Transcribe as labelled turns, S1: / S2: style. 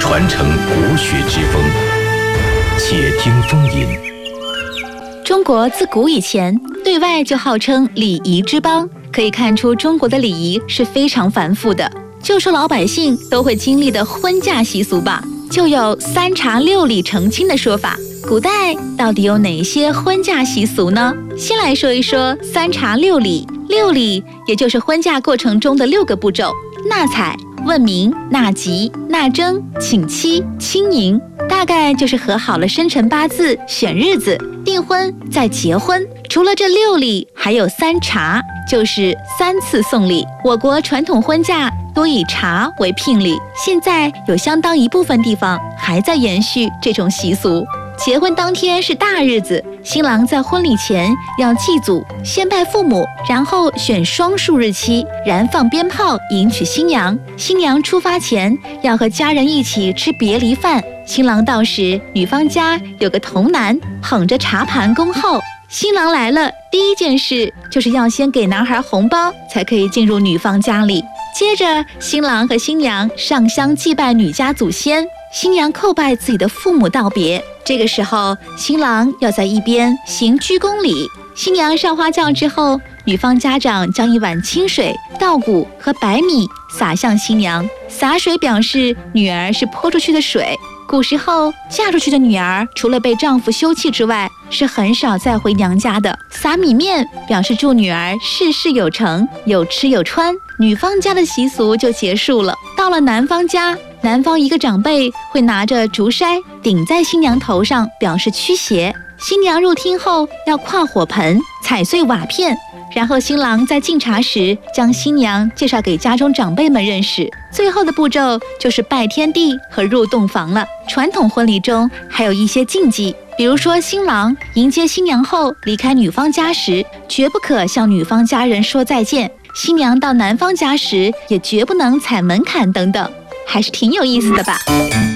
S1: 传承国学之风。且听风吟。
S2: 中国自古以前对外就号称礼仪之邦，可以看出中国的礼仪是非常繁复的。就说老百姓都会经历的婚嫁习俗吧，就有3查6礼成亲的说法。古代到底有哪些婚嫁习俗呢？先来说一说3查6礼。6礼也就是婚嫁过程中的6个步骤：纳采、问名、纳吉、纳征、请期、亲迎。大概就是合好了生辰八字，选日子，订婚，再结婚。除了这6礼，还有3查，就是3次送礼。我国传统婚嫁多以查为聘礼，现在有相当一部分地方还在延续这种习俗。结婚当天是大日子，新郎在婚礼前要祭祖，先拜父母，然后选双数日期，燃放鞭炮迎娶新娘。新娘出发前要和家人一起吃别离饭。新郎到时，女方家有个童男捧着茶盘恭候。新郎来了，第一件事就是要先给男孩红包，才可以进入女方家里。接着，新郎和新娘上香祭拜女家祖先，新娘叩拜自己的父母道别。这个时候，新郎要在一边行鞠躬礼。新娘上花轿之后，女方家长将一碗清水、稻谷和白米洒向新娘，洒水表示女儿是泼出去的水。古时候，嫁出去的女儿除了被丈夫休弃之外，是很少再回娘家的。撒米面表示祝女儿事事有成，有吃有穿。女方家的习俗就结束了。到了男方家，男方一个长辈会拿着竹筛顶在新娘头上，表示驱邪。新娘入厅后要跨火盆，踩碎瓦片，然后新郎在敬茶时将新娘介绍给家中长辈们认识。最后的步骤就是拜天地和入洞房了。传统婚礼中还有一些禁忌，比如说新郎迎接新娘后离开女方家时，绝不可向女方家人说再见；新娘到男方家时，也绝不能踩门槛等等，还是挺有意思的吧。